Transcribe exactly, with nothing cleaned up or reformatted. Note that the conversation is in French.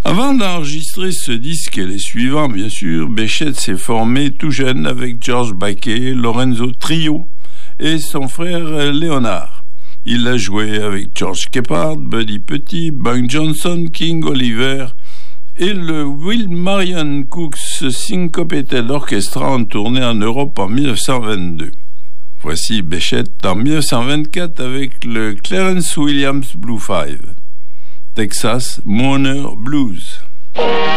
Avant d'enregistrer ce disque et les suivants, bien sûr, Béchette s'est formé tout jeune avec George Baquet, Lorenzo Trio et son frère Léonard. Il a joué avec George Keppard, Buddy Petit, Bunk Johnson, King Oliver et le Will Marion Cooks Syncopated Orchestra en tournée en Europe en dix-neuf cent vingt-deux. Voici Béchette en dix-neuf cent vingt-quatre avec le Clarence Williams Blue Five. Texas Mourner Blues.